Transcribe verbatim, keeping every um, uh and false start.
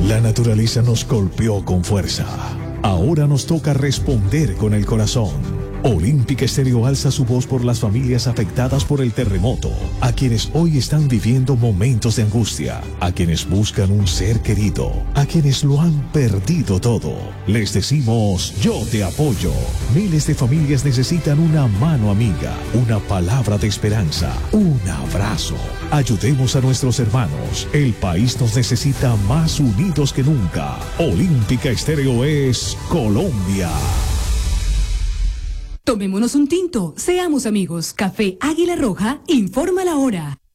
La naturaleza nos golpeó con fuerza. Ahora nos toca responder con el corazón. Olímpica Estéreo alza su voz por las familias afectadas por el terremoto, a quienes hoy están viviendo momentos de angustia, a quienes buscan un ser querido, a quienes lo han perdido todo. Les decimos, yo te apoyo. Miles de familias necesitan una mano amiga, una palabra de esperanza, un abrazo. Ayudemos a nuestros hermanos. El país nos necesita más unidos que nunca. Olímpica Estéreo es Colombia. Tomémonos un tinto, seamos amigos. Café Águila Roja, informa la hora.